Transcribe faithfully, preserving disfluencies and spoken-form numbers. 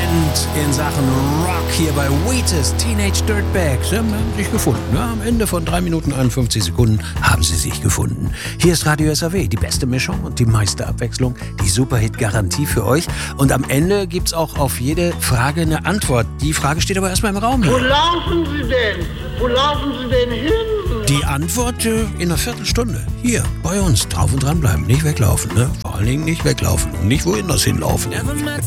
Trend in Sachen Rock hier bei Wheatus, Teenage Dirtbags. Sie haben sich gefunden. Ja, am Ende von drei Minuten einundfünfzig Sekunden haben sie sich gefunden. Hier ist Radio S A W, die beste Mischung und die meiste Abwechslung, die Superhit-Garantie für euch. Und am Ende gibt's auch auf jede Frage eine Antwort. Die Frage steht aber erstmal im Raum. Wo laufen Sie denn? Wo laufen Sie denn hin? Die Antwort äh, in einer Viertelstunde. Hier, bei uns. Drauf und dran bleiben. Nicht weglaufen, ne? Vor allen Dingen nicht weglaufen und nicht wohin das hinlaufen.